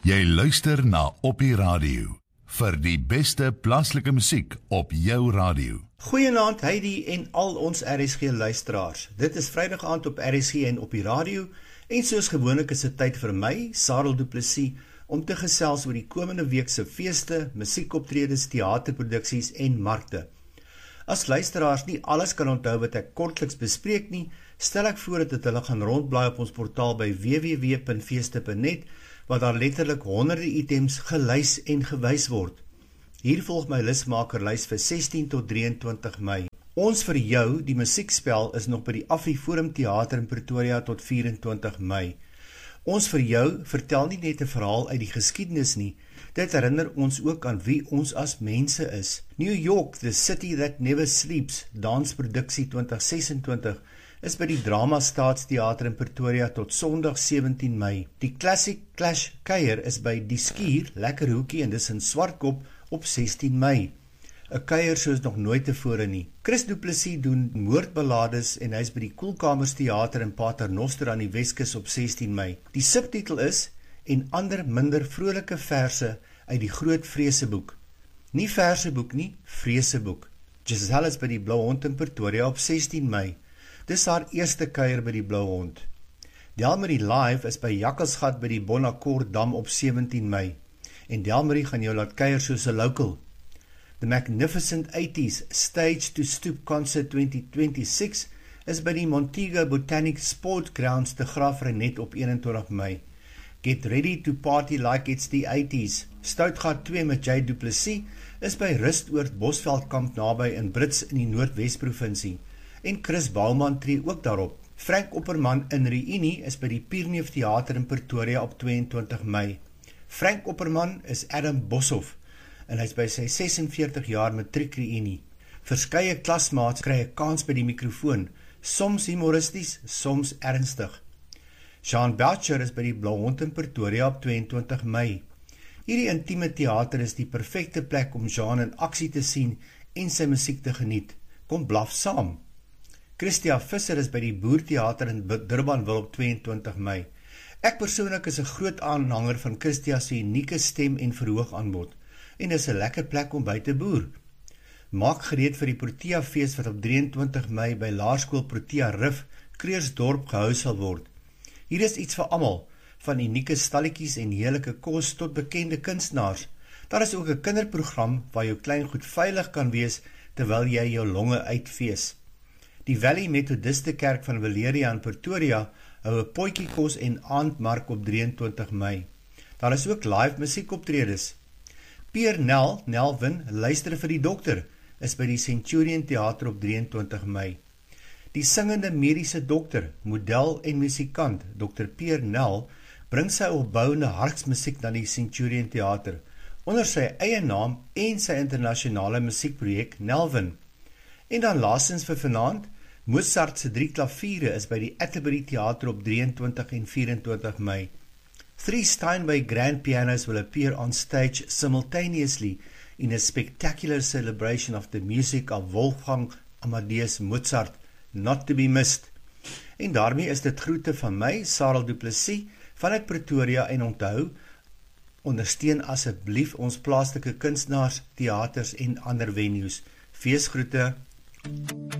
Jy luister na Oppie Radio vir die beste plaaslike musiek op jou radio. Goeienaand Heidi en al ons RSG luisteraars. Dit is Vrydag aand op RSG en Oppie Radio en soos gewoonlik is dit tyd vir my, Sarel Du Plessis, om te gesels oor die komende week se feeste, musiekoptredes, teaterproduksies en markte. As luisteraars nie alles kan onthou wat ek kortliks bespreek nie, stel ek voor dat hulle gaan rondblaai op ons portaal by www.feeste.net, waar daar letterlik honderde items gelys en gewys word. Hier volg my lysmakerlys vir 16 tot 23 Mei. Ons vir jou, die musiekspel, is nog by die Affie Forum Theater in Pretoria tot 24 Mei. Ons vir jou vertel nie net 'n verhaal uit die geskiedenis nie, dit herinner ons ook aan wie ons as mense is. New York, the city that never sleeps, dansproduksie 2026, is by die Drama Staatstheater in Pretoria tot Sondag 17 Mei. Die Classic Clash kuier is by Die Skuur, lekker hoekie en dis in Swartkop op 16 Mei. 'n Kuier soos nog nooit tevore nie. Chris Du Plessis doen moordballades en hy is by die Koelkamers Theater in Paternoster aan die Weskus op 16 Mei. Die subtitel is En ander minder vrolike verse uit die Groot Vreseboek. Nie verseboek nie, Vreseboek. Giselle is by die Blou Hond in Pretoria op 16 Mei. Dis haar eerste kuier by die Blou Hond. Delmarie Live is by Jakkelsgat by die Bonaccord Dam op 17 Mei. En Delmarie gaan jou laat kuier soos 'n local. The Magnificent 80s Stage to Stoop Concert 2026 is by die Montego Botanic Sport Grounds te Graafrenet op 21 Mei. Get ready to party like it's the 80s. Stoutgat 2 met J. Du Plessis is by Rustoord Bosveldkamp naby in Brits in die Noordwes-provinsie. En Chris Bouwman tree ook daarop. Frank Opperman in Reunie is by die Pierneef Theater in Pretoria op 22 Mei. Frank Opperman is Adam Boshoff en hy is by sy 46 jaar matriek reunie. Verskeie klasmaats kry 'n kans by die mikrofoon, soms humoristies, soms ernstig. Jean Boucher is by die Blou Hond in Pretoria op 22 Mei. Hierdie intieme theater is die perfekte plek om Jean in aksie te sien en sy musiek te geniet. Kom blaf saam. Christia Visser is by die Boertheater in Durbanville op 22 Mei. Ek persoonlik is 'n groot aanhanger van Christia se unieke stem en verhoog aanbod en is 'n lekker plek om by te boer. Maak gereed vir die Protea fees wat op 23 Mei by Laerskool Protea Rif, Kreursdorp gehou sal word. Hier is iets vir almal, van unieke stalletjies en heerlike kos tot bekende kunstenaars. Daar is ook 'n kinderprogram waar jou kleingoed veilig kan wees terwyl jy jou longe uitfees. Die Valley Methodiste Kerk van Valeria in Pretoria hou 'n potjiekos en aandmark op 23 Mei. Daar is ook live musiekoptredes. Pierre Nelwin, luister vir die dokter, is by die Centurion Theater op 23 Mei. Die singende mediese dokter, model en musikant, Dr. Pierre Nel, bring sy opbouende hartsmusiek na die Centurion Theater, onder sy eie naam en sy internasionale musiekprojek Nelwin. En dan laastens vir vanaand, Mozart se 3 klaviere is by die Atterbury Theater op 23 en 24 Mei. 3 Steinway grand pianos will appear on stage simultaneously in a spectacular celebration of the music of Wolfgang Amadeus Mozart, not to be missed. En daarmee is dit groete van my, Sarel Du Plessis, vanuit Pretoria en onthou, ondersteun asseblief ons plaaslike kunstenaars, theaters en ander venues. Feesgroete.